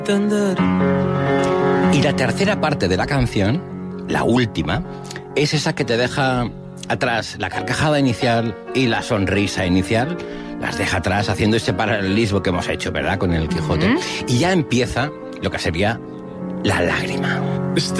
Y la tercera parte de la canción, la última, es esa que te deja atrás la carcajada inicial y la sonrisa inicial, las deja atrás haciendo ese paralelismo que hemos hecho, ¿verdad?, con el Quijote. Y ya empieza lo que sería la lágrima.